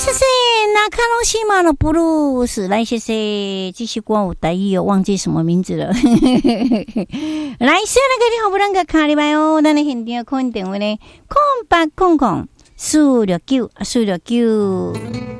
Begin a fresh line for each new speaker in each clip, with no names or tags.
谢谢，那卡龙西马的布鲁斯，来谢谢，继续光我台语哦，忘记什么名字了。来，现在个你好不能个卡里拜哦，咱的现场可以电话呢，0800-469-469。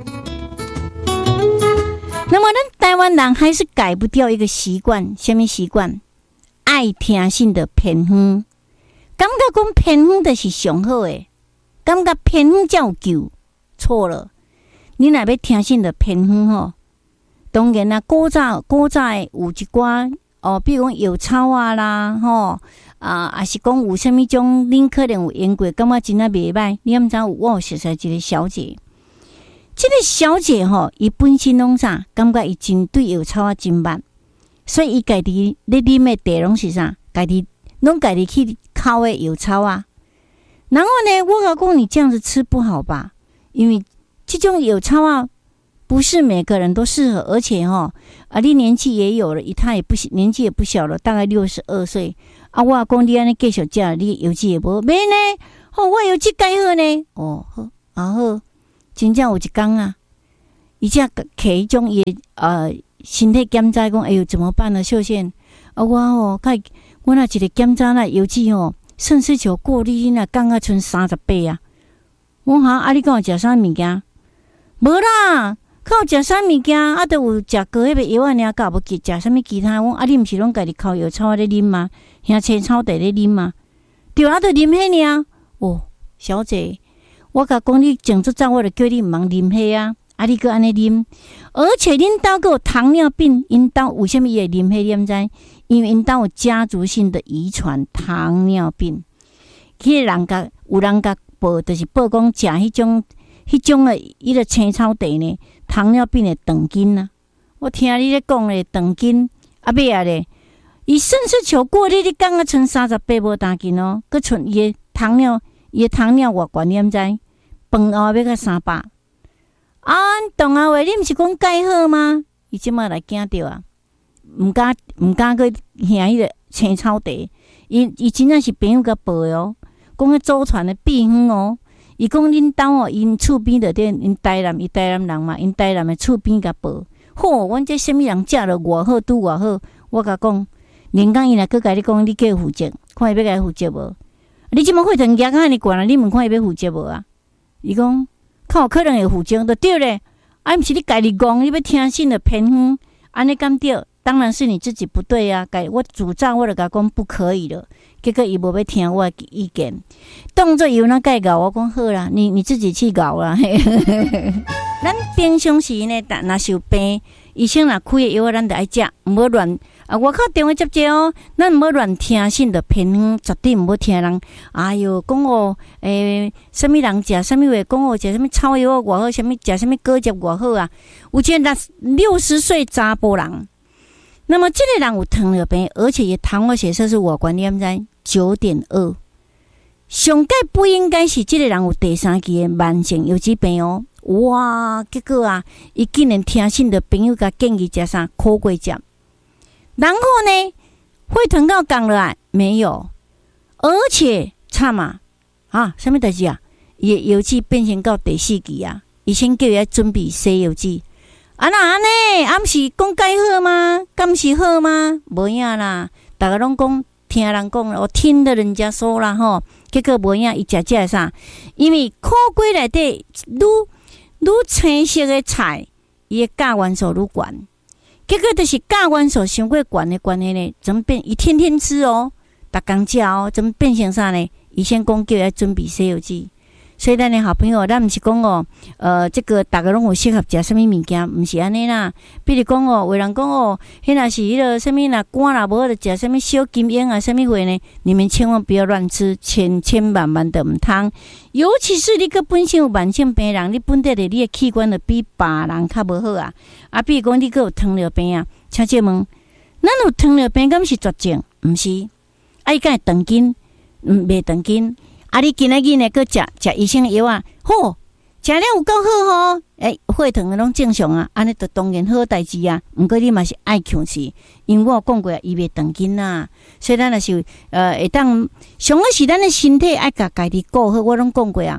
那么，咱台湾人还是改不掉一个习惯，什么习惯？爱听性的偏方，感觉讲偏方就是上好的，感觉偏方才有救，错了。你若要听信的偏方吼，当然啦，古早有一寡哦，比如讲药草啊啦，吼也是讲有啥物种，恁可能有用过，感觉真啊袂歹。你毋知有我有熟悉一个小姐，这个小姐吼，伊本身拢啥？感觉伊真对药草啊真捌，所以伊家己咧啉的茶拢是啥？家己去烤的药草啊。然后呢，我甲讲你这样子吃不好吧？因为这种药草啊，不是每个人都适合，而且你年纪也有了，他也不年纪也不小了，大概62岁啊。我讲你安尼继续食，你药剂也无免呢。我药剂改好呢。好，好，真正有一天啊，伊只摕迄种伊身体检查讲，哎呦怎么办呢？秀贤我那一个检查那药剂肾丝球过滤那刚刚剩38啊。我你讲有食啥物件？无啦，靠食啥物件？都有食过迄个药啊，尔搞无去食啥物其他？我你毋是拢家己靠药草咧啉吗？遐青草茶咧啉吗？对啊，都啉迄尔。小姐，我甲讲你前足早我就叫你毋通啉迄啊，你搁安尼啉，而且恁兜搁有糖尿病，因兜为什么伊会啉迄？你毋知？因为因兜有家族性的遗传糖尿病。有人甲报，就是报讲食迄种的，伊个青草茶呢，糖尿病的长根啊。我听你咧讲咧，长根尾啊咧，伊肾丝球过滤，你刚刚剩38无大斤哦，佮剩伊的糖尿偌悬，你毋知？饭后要到300。当下话你毋是讲改好吗？伊即马来惊着啊，毋敢去行迄个青草茶，伊真正是朋友甲报的哦。讲个祖传的秘方哦，伊讲恁兜因厝边的店，因台南人嘛，因台南的厝边甲报。阮这什么人食了偌好，拄偌好，我甲讲，连讲伊若佮甲你讲，你叫伊负责，看伊要甲伊负责无？你即马血糖压安尼悬了，你问看伊要负责无啊？伊讲，较有可能会负责，就对咧。毋是你家己讲，你要听信的偏方，安尼敢对？当然是你自己不对啊！我主张我就甲讲不可以了，结果伊无要听我的意见，当作有那改搞，我讲好啦，你自己去搞啦。咱平常时呢，若是有病，医生若开的药，咱就爱食，毋好乱外口电话接哦，咱毋好乱听信的偏方，绝对毋好听人。哎哟，讲什么人食什么话，讲食什么草药偌好，什么食什么果汁偌好啊？有一个60岁查甫人。那么这个人有糖尿病，而且也糖化血色素偌悬，你毋知9.2。上届不应该是这个人有第3期的慢性腰子病哦。哇，结果啊，伊竟然听信的朋友甲建议食啥苦瓜汁，然后呢，血糖到降了啊？没有，而且惨啊！什么代志啊？伊的腰子变成到第4期啊！医生叫伊准备洗腰子。那安尼，毋是讲改好吗？敢是好吗？无影啦，大家拢讲听人讲，我听的人家说啦吼。结果无影，伊食的啥？因为苦瓜内底愈青色的菜，伊的钾元素愈悬。结果就是钾元素伤过悬的关系呢，怎么变？伊天天吃哦，逐工食哦，怎么变成啥呢？医生讲叫伊准备洗腰子。所以咱的好朋友，咱毋是讲这个大家拢有适合食什么物件，毋是安尼啦。比如讲有人讲迄若是迄个什么啦肝啦，无就食什么小金鹰啊，什么货呢？你们千万不要乱吃，千万的毋通。尤其是你个本身有慢性病人，你本地的你的器官就比别人较无好啊。比如讲你个有糖尿病啊，请问，咱有糖尿病敢是绝症？毋是，伊敢会长筋？袂长筋。你今仔日呢，搁食医生的药啊，食了有够好血糖拢正常啊，安尼就当然好代志啊。毋过你嘛是爱强势，因为我讲过伊袂长筋啊，所以咱若是会当上个是咱的身体爱家己顾好，我拢讲过啊。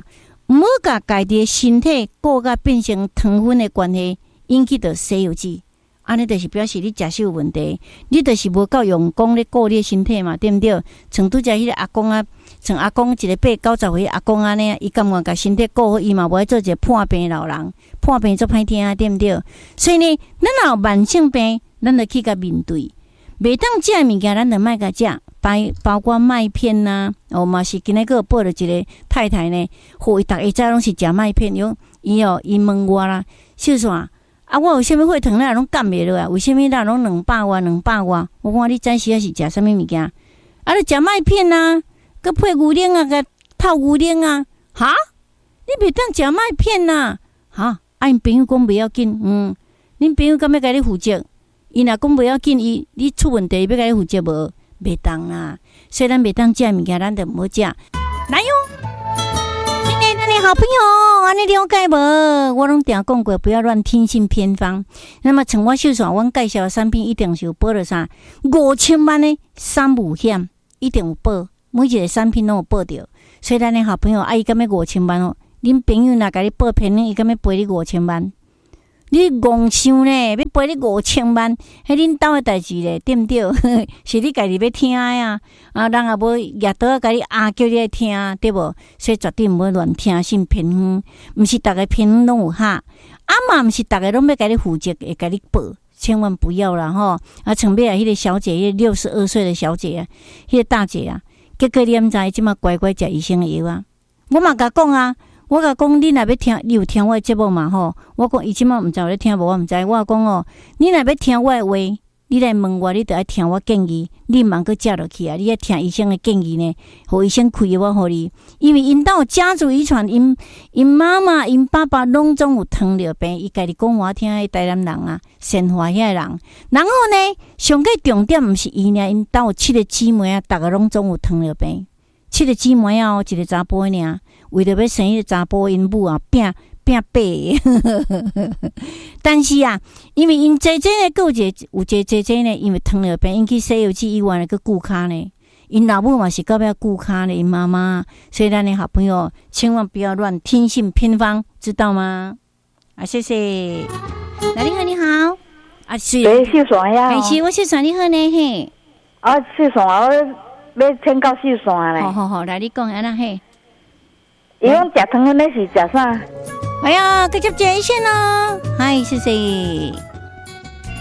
毋好甲家己的身体顾甲变成糖分的关系，引起到西游记。安尼就是表示你食食有问题，你就是无够用功咧顾你的身体嘛，对毋对？像拄则迄个阿公啊，像阿公一个80-90岁阿公安尼，伊感觉甲身体顾好，伊嘛无爱做一个破病老人，破病足歹听，对毋对？所以呢，咱若有慢性病，咱就去甲面对，袂当食物件，咱就莫甲食，包括麦片呐、嘛是今日个报了一个太太呢，互伊逐下早拢是食麦片，伊问我啦，秀爽。啊！我有啥物血糖咱拢降袂落啊？为虾米咱拢200外？我讲你暂时还是食啥物物件？啊！你食麦片啊，佮配牛奶啊，佮透牛奶啊？哈！你袂当食麦片啊？哈！啊！因朋友讲袂要紧，恁朋友敢要甲你负责？伊若讲袂要紧，你出问题要甲你负责无？袂当啦！所以咱袂当食物件，咱就毋好食。来哟！好朋友，安尼了解无？我拢定讲过，不要乱听信偏方。那么，像我秀爽，阮介绍的产品一定是有保了啥？5000万的3无险一定有保，每一个产品拢有保着。所以咱的好朋友，伊敢要5000万哦？恁朋友若甲你报骗你，伊敢要赔你5000万？你戆想呢？要赔你5000万，迄恁兜的代志咧，对毋对？是你家己要听呀，人也无夜倒甲你叫你来听，对无？所以绝对毋好乱听信偏方，毋是逐个偏方拢有哈，嘛毋是逐个拢要甲你负责，会甲你报，千万不要啦吼！像尾迄个小姐，迄个62岁的小姐啊，迄个大姐啊，结果你毋知即马乖乖食医生的药啊，我嘛甲讲啊。我甲讲，你若要听，你有听我的节目嘛吼？我讲伊即马毋知有咧听无，我毋知。我讲哦，你若要听我的话，你来问我，你著爱听我建议。你毋通阁食落去啊！你爱听医生的建议呢，互医生开药互你。因为因兜家族遗传，因妈妈、因爸爸拢总有糖尿病。伊家己讲我听，迄台南人啊，善化遐人。然后呢，上个重点毋是伊呢，因兜有7个姊妹啊，逐个拢总有糖尿病。7个姊妹啊，一个查甫的尔。为着要生迄个查甫因母啊，拼爬的。但是啊，因为因姐姐呢，有一个姐姐呢，因为糖尿病引起西游记以外呢，个顾骹呢，因老母嘛是到尾顾骹呢，因妈妈，所以咱的好朋友千万不要乱听信偏方，知道吗？啊，谢谢。来，你好，你好。啊，是。
秀爽呀。
还是我秀爽，你好呢嘿。
啊，秀爽啊，我要请教秀爽咧。
好，来你讲安那嘿。
伊讲食糖分咧是食啥？
哎呀，直接接一线咯。嗨，谢谢。